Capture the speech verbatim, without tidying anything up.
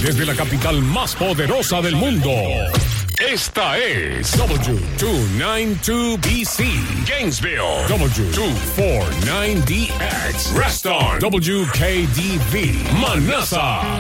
desde la capital más poderosa del mundo. Esta es W doscientos noventa y dos B C, Gainesville. W doscientos cuarenta y nueve D X, Reston. W K D V, Manassa.